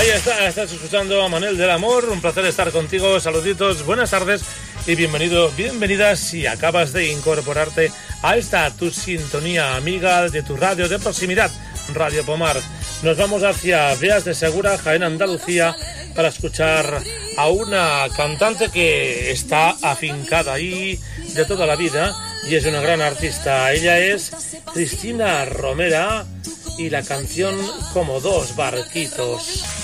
Ahí está, estás escuchando a Manel del Amor, un placer estar contigo, saluditos, buenas tardes y bienvenidas si acabas de incorporarte a esta tu sintonía amiga de tu radio de proximidad, Radio Pomar. Nos vamos hacia Beas de Segura, Jaén, Andalucía, para escuchar a una cantante que está afincada ahí de toda la vida y es una gran artista. Ella es Cristina Romera y la canción Como dos barquitos.